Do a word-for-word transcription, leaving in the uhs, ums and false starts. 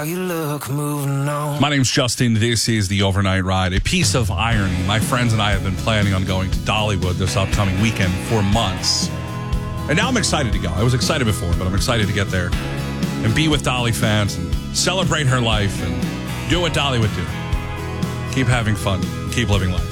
You look moving on. My name's Justin. This is the Overnight Ride, a piece of irony. My friends and I have been planning on going to Dollywood this upcoming weekend for months. And now I'm excited to go. I was excited before, but I'm excited to get there and be with Dolly fans and celebrate her life and do what Dolly would do. Keep having fun. Keep living life.